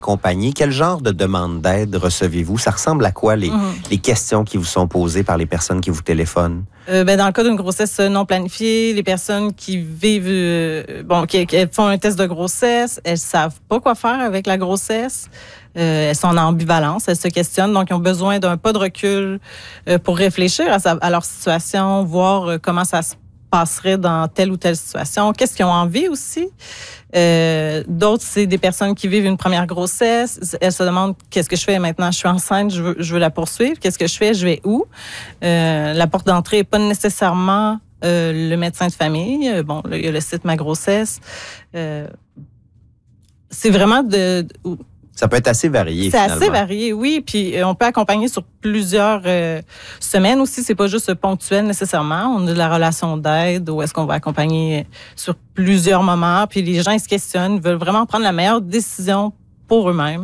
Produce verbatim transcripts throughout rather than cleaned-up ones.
compagnie. Quel genre de demande d'aide recevez-vous? Ça ressemble à quoi les, mmh. les questions qui vous sont posées par les personnes qui vous téléphonent? Euh, ben, dans le cas d'une grossesse non planifiée, les personnes qui vivent, euh, bon, qui, qui font un test de grossesse, elles savent pas quoi faire avec la grossesse. Euh, elles sont en ambivalence, elles se questionnent, donc ils ont besoin d'un pas de recul euh, pour réfléchir à, sa, à leur situation, voir euh, comment ça se passerait dans telle ou telle situation, qu'est-ce qu'ils ont envie aussi. Euh, d'autres, c'est des personnes qui vivent une première grossesse. Elles se demandent, qu'est-ce que je fais maintenant? Je suis enceinte, je veux, je veux la poursuivre. Qu'est-ce que je fais? Je vais où? Euh, la porte d'entrée n'est pas nécessairement euh, le médecin de famille. Bon, là, il y a le site Ma Grossesse. Euh, c'est vraiment de... de Ça peut être assez varié, C'est finalement. assez varié, oui. Puis on peut accompagner sur plusieurs euh, semaines aussi. C'est pas juste ponctuel nécessairement. On a de la relation d'aide où est-ce qu'on va accompagner sur plusieurs moments. Puis les gens, ils se questionnent, ils veulent vraiment prendre la meilleure décision pour eux-mêmes.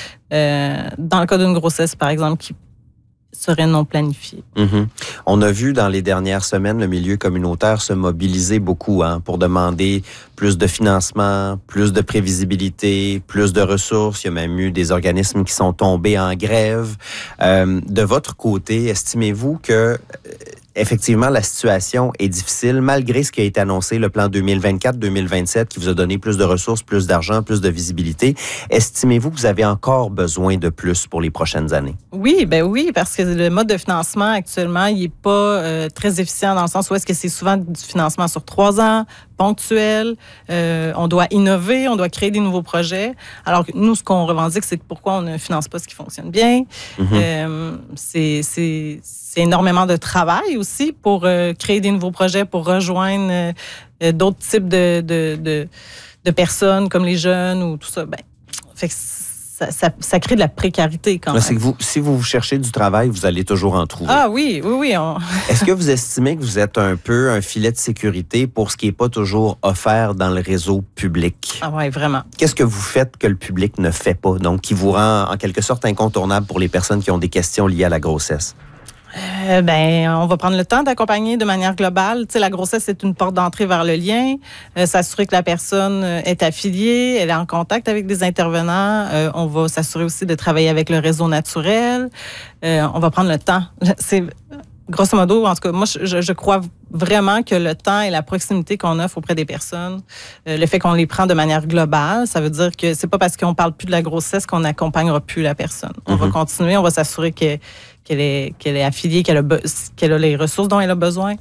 Euh, dans le cas d'une grossesse, par exemple, qui serait non planifiée. Mm-hmm. On a vu dans les dernières semaines le milieu communautaire se mobiliser beaucoup hein, pour demander plus de financement, plus de prévisibilité, plus de ressources. Il y a même eu des organismes qui sont tombés en grève. Euh, de votre côté, estimez-vous que euh, effectivement la situation est difficile malgré ce qui a été annoncé, le plan deux mille vingt-quatre deux mille vingt-sept qui vous a donné plus de ressources, plus d'argent, plus de visibilité. Estimez-vous que vous avez encore besoin de plus pour les prochaines années? Oui, ben oui, parce que le mode de financement actuellement, il n'est pas euh, très efficient dans le sens où est-ce que c'est souvent du financement sur trois ans, ponctuel. Euh, on doit innover, on doit créer des nouveaux projets. Alors que nous, ce qu'on revendique, c'est pourquoi on ne finance pas ce qui fonctionne bien. Mm-hmm. Euh, c'est, c'est, c'est énormément de travail aussi pour euh, créer des nouveaux projets, pour rejoindre euh, d'autres types de, de, de, de personnes comme les jeunes ou tout ça. Ben, fait que Ça, ça, ça crée de la précarité quand même. C'est que vous, si vous cherchez du travail, vous allez toujours en trouver. Ah oui, oui, oui. On... Est-ce que vous estimez que vous êtes un peu un filet de sécurité pour ce qui n'est pas toujours offert dans le réseau public? Ah oui, vraiment. Qu'est-ce que vous faites que le public ne fait pas, donc qui vous rend en quelque sorte incontournable pour les personnes qui ont des questions liées à la grossesse? Euh, ben, on va prendre le temps d'accompagner de manière globale. Tu sais, la grossesse, c'est une porte d'entrée vers le lien. Euh, s'assurer que la personne est affiliée, elle est en contact avec des intervenants. Euh, on va s'assurer aussi de travailler avec le réseau naturel. Euh, on va prendre le temps. C'est grosso modo, en tout cas, moi, je, je crois vraiment que le temps et la proximité qu'on offre auprès des personnes, euh, le fait qu'on les prend de manière globale, ça veut dire que c'est pas parce qu'on parle plus de la grossesse qu'on n'accompagnera plus la personne. On mm-hmm. va continuer, on va s'assurer que qu'elle est, qu'elle est affiliée, qu'elle a, qu'elle a les ressources dont elle a besoin.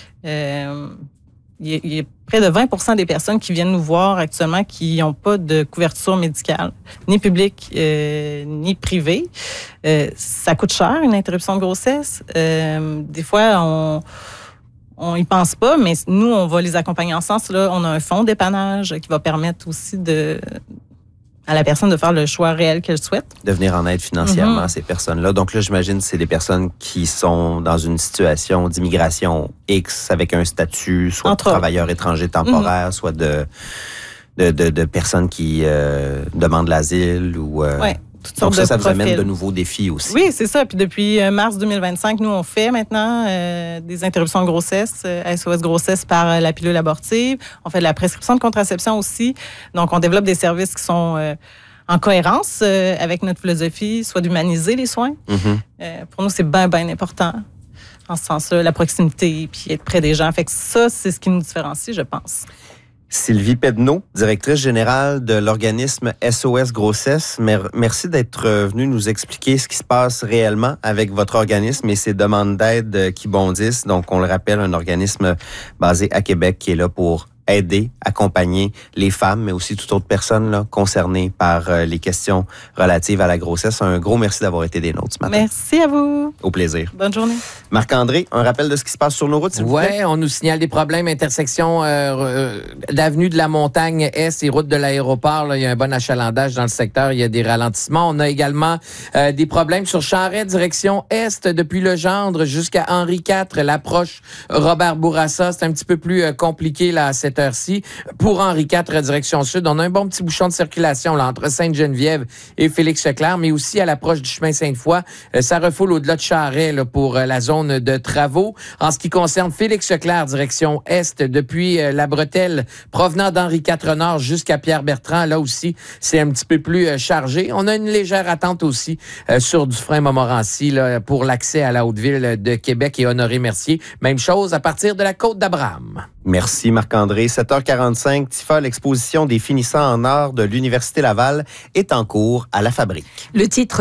Euh, il, y a, il y a près de vingt pour cent des personnes qui viennent nous voir actuellement qui n'ont pas de couverture médicale, ni publique, euh, ni privée. Euh, ça coûte cher, une interruption de grossesse. Euh, des fois, on... On y pense pas, mais nous, on va les accompagner en ce sens-là. On a un fonds d'épanage qui va permettre aussi de, à la personne de faire le choix réel qu'elle souhaite. De venir en aide financièrement mm-hmm. à ces personnes-là. Donc là, j'imagine que c'est des personnes qui sont dans une situation d'immigration X avec un statut, soit Entre de travailleur étranger temporaire, mm-hmm. soit de, de, de, de personnes qui euh, demandent l'asile ou... Euh, ouais. Donc ça, ça vous amène de nouveaux défis aussi. Oui, c'est ça. Puis depuis mars deux mille vingt-cinq, nous, on fait maintenant euh, des interruptions de grossesse, euh, S O S grossesse par euh, la pilule abortive. On fait de la prescription de contraception aussi. Donc, on développe des services qui sont euh, en cohérence euh, avec notre philosophie, soit d'humaniser les soins. Mm-hmm. Euh, pour nous, c'est bien, bien important. En ce sens-là, la proximité, puis être près des gens. Fait que ça, c'est ce qui nous différencie, je pense. Sylvie Pedneau, directrice générale de l'organisme S O S Grossesse. Merci d'être venue nous expliquer ce qui se passe réellement avec votre organisme et ses demandes d'aide qui bondissent. Donc, on le rappelle, un organisme basé à Québec qui est là pour aider, accompagner les femmes, mais aussi toute autre personne là, concernée par euh, les questions relatives à la grossesse. Un gros merci d'avoir été des nôtres ce matin. Merci à vous. Au plaisir. Bonne journée. Marc-André, un rappel de ce qui se passe sur nos routes, s'il vous plaît? Oui, on nous signale des problèmes, intersection euh, euh, d'avenue de la Montagne Est et route de l'aéroport. Là, il y a un bon achalandage dans le secteur, il y a des ralentissements. On a également euh, des problèmes sur Charest, direction Est, depuis Legendre jusqu'à Henri quatre, l'approche Robert Bourassa. C'est un petit peu plus euh, compliqué là, à cette heure-ci. Pour Henri quatre, direction sud, on a un bon petit bouchon de circulation là, entre Sainte-Geneviève et Félix-Leclerc, mais aussi à l'approche du chemin Sainte-Foy. Euh, ça refoule au-delà de Charest là, pour euh, la zone de travaux. En ce qui concerne Félix-Leclerc, direction est, depuis euh, la bretelle provenant d'Henri quatre Nord jusqu'à Pierre-Bertrand, là aussi, c'est un petit peu plus euh, chargé. On a une légère attente aussi euh, sur Dufresne-Montmorency là, pour l'accès à la Haute-Ville de Québec et Honoré-Mercier. Même chose à partir de la côte d'Abraham. Merci Marc-André. sept heures quarante-cinq, Tifa, l'exposition des finissants en art de l'Université Laval est en cours à la Fabrique. Le titre